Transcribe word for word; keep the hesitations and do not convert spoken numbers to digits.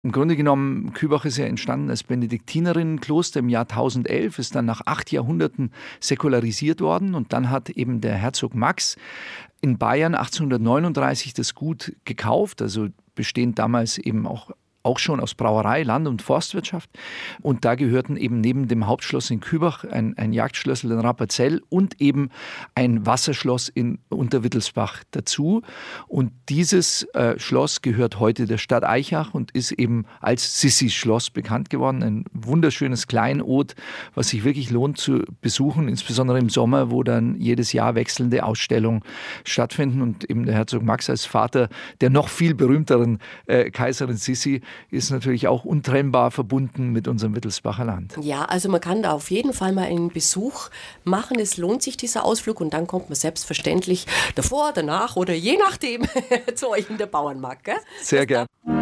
Im Grunde genommen, Kübach ist ja entstanden als Benediktinerinnenkloster im Jahr tausendelf, ist dann nach acht Jahrhunderten säkularisiert worden und dann hat eben der Herzog Max in Bayern achtzehnhundertneununddreißig das Gut gekauft, also bestehend damals eben auch auch schon aus Brauerei, Land- und Forstwirtschaft. Und da gehörten eben neben dem Hauptschloss in Kübach ein, ein Jagdschlössl in Rapperzell und eben ein Wasserschloss in Unterwittelsbach dazu. Und dieses äh, Schloss gehört heute der Stadt Aichach und ist eben als Sissi-Schloss bekannt geworden. Ein wunderschönes Kleinod, was sich wirklich lohnt zu besuchen, insbesondere im Sommer, wo dann jedes Jahr wechselnde Ausstellungen stattfinden. Und eben der Herzog Max als Vater der noch viel berühmteren äh, Kaiserin Sissi ist natürlich auch untrennbar verbunden mit unserem Wittelsbacher Land. Ja, also man kann da auf jeden Fall mal einen Besuch machen. Es lohnt sich, dieser Ausflug. Und dann kommt man selbstverständlich davor, danach oder je nachdem zu euch in der Bauernmarkt. Gell? Sehr gern.